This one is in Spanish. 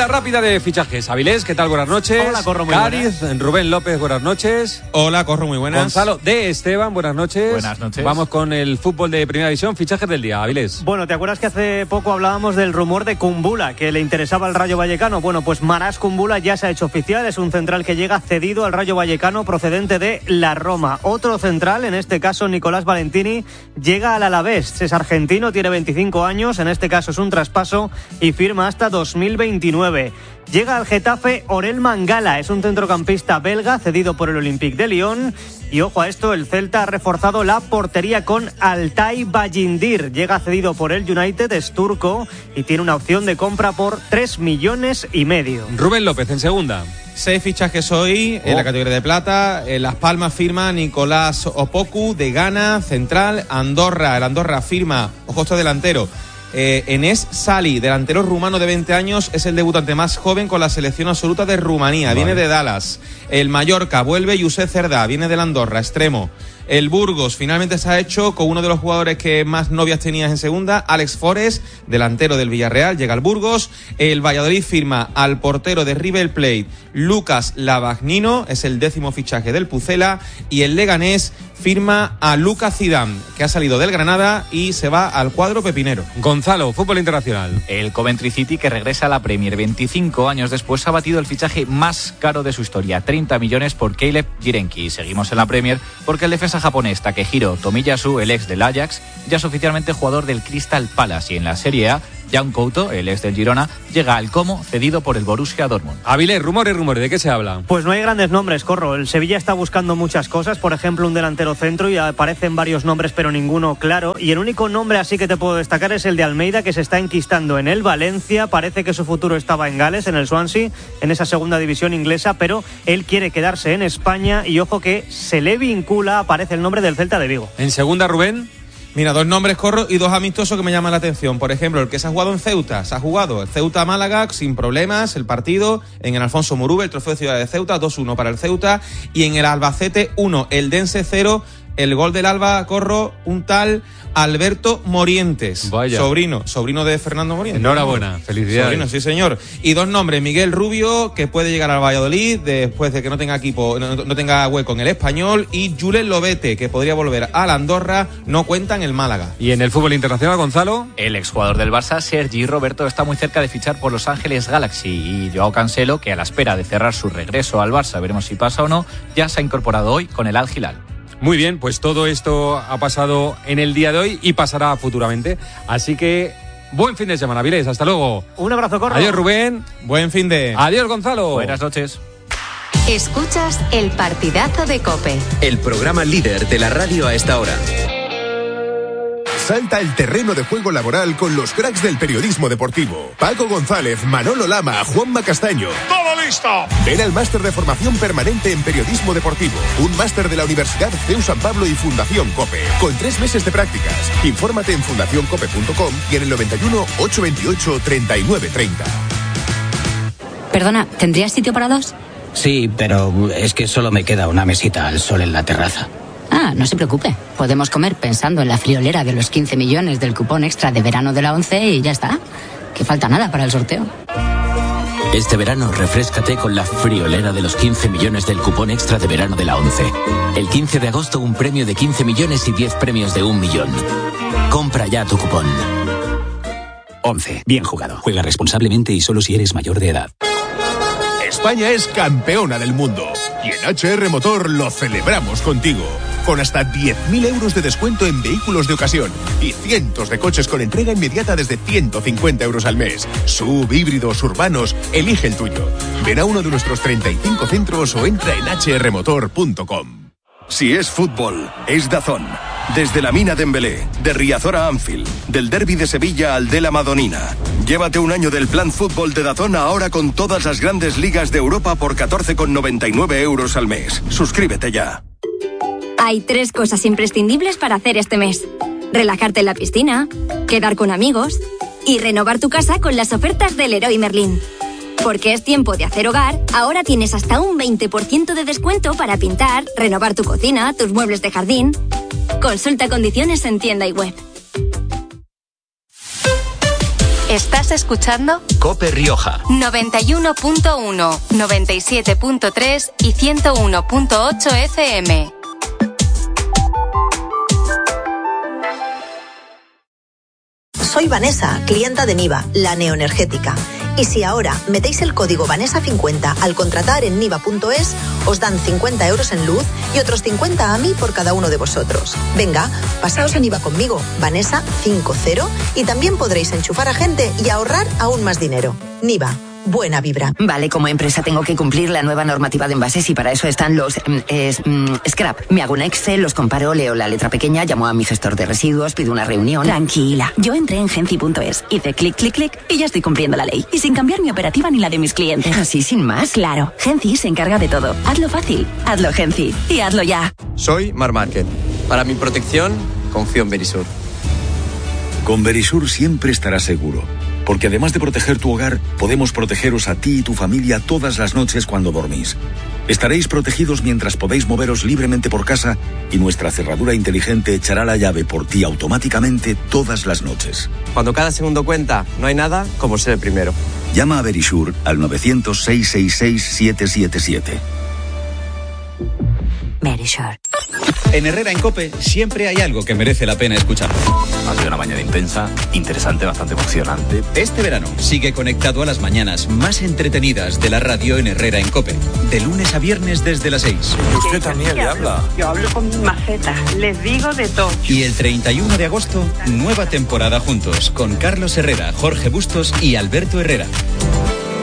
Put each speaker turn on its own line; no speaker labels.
Ronda rápida de fichajes. Avilés, ¿qué tal? Buenas noches.
Hola, Corro, muy
Cádiz,
buenas.
Rubén López, buenas noches.
Hola, Corro, muy buenas.
Gonzalo de Esteban, buenas noches.
Buenas noches.
Vamos con el fútbol de Primera División, fichajes del día. Avilés.
Bueno, ¿te acuerdas que hace poco hablábamos del rumor de Kumbula, que le interesaba al Rayo Vallecano? Bueno, pues Maras Kumbula ya se ha hecho oficial, es un central que llega cedido al Rayo Vallecano procedente de la Roma. Otro central, en este caso Nicolás Valentini, llega al Alavés. Es argentino, tiene 25 años, en este caso es un traspaso y firma hasta 2029. Llega al Getafe Orel Mangala, es un centrocampista belga cedido por el Olympique de Lyon. Y ojo a esto, el Celta ha reforzado la portería con Altay Bayindir. Llega cedido por el United, es turco y tiene una opción de compra por 3,5 millones.
Rubén López en segunda.
6 fichajes hoy en la categoría de plata. En Las Palmas firma Nicolás Opoku de Ghana, central. Andorra, el Andorra firma, ojo esto delantero, Enes Sali, delantero rumano de 20 años, es el debutante más joven con la selección absoluta de Rumanía, vale. Viene de Dallas. El Mallorca vuelve Youssef Cerda, viene del Andorra, extremo. El Burgos finalmente se ha hecho con uno de los jugadores que más novias tenías en segunda, Alex Forest, delantero del Villarreal, llega al Burgos. El Valladolid firma al portero de River Plate, Lucas Lavagnino, es el 10º fichaje del Pucela. Y el Leganés firma a Lucas Zidane, que ha salido del Granada y se va al cuadro pepinero.
Gonzalo, fútbol internacional.
El Coventry City, que regresa a la Premier 25 años después, ha batido el fichaje más caro de su historia, 30 millones por Caleb Jirenki. Seguimos en la Premier porque el defensa japonés Takehiro Tomiyasu, el ex del Ajax, ya es oficialmente jugador del Crystal Palace. Y en la Serie A, Jan Couto, el ex del Girona, llega al Como, cedido por el Borussia Dortmund.
Avilés, rumores, ¿de qué se habla?
Pues no hay grandes nombres, Corro. El Sevilla está buscando muchas cosas, por ejemplo un delantero centro, y aparecen varios nombres pero ninguno claro. Y el único nombre así que te puedo destacar es el de Almeida, que se está enquistando en el Valencia. Parece que su futuro estaba en Gales, en el Swansea, en esa segunda división inglesa, pero él quiere quedarse en España y ojo que se le vincula, aparece el nombre del Celta de Vigo.
En segunda, Rubén.
Mira, 2 nombres, Corro, y 2 amistosos que me llaman la atención. Por ejemplo, el que se ha jugado en Ceuta. Se ha jugado el Ceuta-Málaga sin problemas, el partido en el Alfonso Murube, el trofeo de Ciudad de Ceuta, 2-1 para el Ceuta. Y en el Albacete 1, el Dense 0, el gol del Alba, Corro, un tal Alberto Morientes. Vaya. Sobrino de Fernando Morientes.
Enhorabuena, felicidades.
Sobrino, sí señor. Y 2 nombres, Miguel Rubio, que puede llegar al Valladolid después de que no tenga equipo, no tenga hueco en el Español, y Julen Lobete, que podría volver al Andorra, no cuenta en el Málaga.
Y en el fútbol internacional, Gonzalo.
El exjugador del Barça, Sergi Roberto, está muy cerca de fichar por Los Ángeles Galaxy, y Joao Cancelo, que a la espera de cerrar su regreso al Barça, veremos si pasa o no, ya se ha incorporado hoy con el Al Hilal.
Muy bien, pues todo esto ha pasado en el día de hoy y pasará futuramente. Así que buen fin de semana, Avilés. Hasta luego.
Un abrazo, Corro.
Adiós, Rubén.
Buen fin de.
Adiós, Gonzalo.
Buenas noches.
Escuchas el partidazo de COPE.
El programa líder de la radio a esta hora.
Salta el terreno de juego laboral con los cracks del periodismo deportivo. Paco González, Manolo Lama, Juanma Castaño.
¡Todo listo!
Ven al máster de formación permanente en periodismo deportivo. Un máster de la Universidad CEU San Pablo y Fundación COPE. Con 3 meses de prácticas. Infórmate en fundacioncope.com y en el 91 828 3930.
Perdona, ¿tendrías sitio para 2?
Sí, pero es que solo me queda una mesita al sol en la terraza.
Ah, no se preocupe. Podemos comer pensando en la friolera de los 15 millones del cupón extra de verano de la ONCE y ya está. Que falta nada para el sorteo.
Este verano refréscate con la friolera de los 15 millones del cupón extra de verano de la ONCE. El 15 de agosto un premio de 15 millones y 10 premios de 1 millón. Compra ya tu cupón.
ONCE. Bien jugado. Juega responsablemente y solo si eres mayor de edad.
España es campeona del mundo y en HR Motor lo celebramos contigo. Con hasta 10.000 euros de descuento en vehículos de ocasión y cientos de coches con entrega inmediata desde 150 euros al mes. SUV, híbridos, urbanos, elige el tuyo. Ven a uno de nuestros 35 centros o entra en hrmotor.com.
Si es fútbol, es DAZN. Desde la Mina Dembélé, de Riazor a Anfield, del Derbi de Sevilla al de la Madonina. Llévate un año del plan fútbol de DAZN ahora con todas las grandes ligas de Europa por 14,99 euros al mes. Suscríbete ya.
Hay 3 cosas imprescindibles para hacer este mes: relajarte en la piscina, quedar con amigos y renovar tu casa con las ofertas del Leroy Merlin. Porque es tiempo de hacer hogar, ahora tienes hasta un 20% de descuento para pintar, renovar tu cocina, tus muebles de jardín. Consulta condiciones en tienda y web.
Estás escuchando
COPE Rioja.
91.1, 97.3 y 101.8 FM.
Soy Vanessa, clienta de Niva, la neoenergética. Y si ahora metéis el código Vanessa50 al contratar en niva.es, os dan 50 euros en luz y otros 50 a mí por cada uno de vosotros. Venga, pasaos a Niva conmigo, Vanessa50, y también podréis enchufar a gente y ahorrar aún más dinero. Niva. Buena vibra.
Vale, como empresa tengo que cumplir la nueva normativa de envases y para eso están los scrap. Me hago un Excel, los comparo, leo la letra pequeña, llamo a mi gestor de residuos, pido una reunión.
Tranquila, yo entré en Genci.es, hice clic, clic, clic y ya estoy cumpliendo la ley. Y sin cambiar mi operativa ni la de mis clientes.
¿Así sin más?
Claro, Genci se encarga de todo. Hazlo fácil, hazlo Genci y hazlo ya.
Soy Mar Márquez. Para mi protección, confío en Verisur.
Con Verisur siempre estarás seguro. Porque además de proteger tu hogar, podemos protegeros a ti y tu familia todas las noches cuando dormís. Estaréis protegidos mientras podéis moveros libremente por casa y nuestra cerradura inteligente echará la llave por ti automáticamente todas las noches.
Cuando cada segundo cuenta, no hay nada como ser el primero.
Llama a Verisur al 900-666-777.
Verisur.
En Herrera en COPE siempre hay algo que merece la pena escuchar.
Ha sido una mañana intensa, interesante, bastante emocionante.
Este verano sigue conectado a las mañanas más entretenidas de la radio en Herrera en COPE. De lunes a viernes desde las 6.
Y usted también le habla. Yo hablo con mis macetas, les digo de todo.
Y el 31 de agosto, nueva temporada juntos con Carlos Herrera, Jorge Bustos y Alberto Herrera.